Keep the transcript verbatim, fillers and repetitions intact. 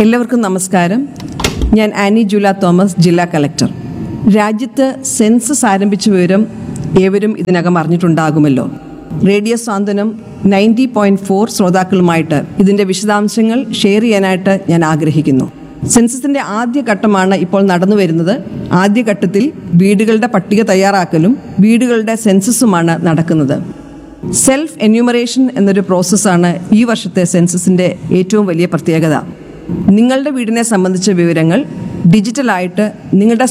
എല്ലാവർക്കും നമസ്കാരം. ഞാൻ ആനി ജൂല തോമസ്, ജില്ലാ കളക്ടർ. രാജ്യത്ത് സെൻസസ് ആരംഭിച്ച വിവരം ഏവരും ഇതിനകം അറിഞ്ഞിട്ടുണ്ടാകുമല്ലോ. റേഡിയോ സാന്ത്വനം നയൻറ്റി പോയിന്റ് ഫോർ ശ്രോതാക്കളുമായിട്ട് ഇതിൻ്റെ വിശദാംശങ്ങൾ ഷെയർ ചെയ്യാനായിട്ട് ഞാൻ ആഗ്രഹിക്കുന്നു. സെൻസസിൻ്റെ ആദ്യഘട്ടമാണ് ഇപ്പോൾ നടന്നു വരുന്നത്. ആദ്യഘട്ടത്തിൽ വീടുകളുടെ പട്ടിക തയ്യാറാക്കലും വീടുകളുടെ സെൻസസുമാണ് നടക്കുന്നത്. സെൽഫ് എന്യൂമറേഷൻ എന്നൊരു പ്രോസസ്സാണ് ഈ വർഷത്തെ സെൻസസിൻ്റെ ഏറ്റവും വലിയ പ്രത്യേകത. നിങ്ങളുടെ വീടിനെ സംബന്ധിച്ച വിവരങ്ങൾ ഡിജിറ്റലായിട്ട് നിങ്ങളുടെ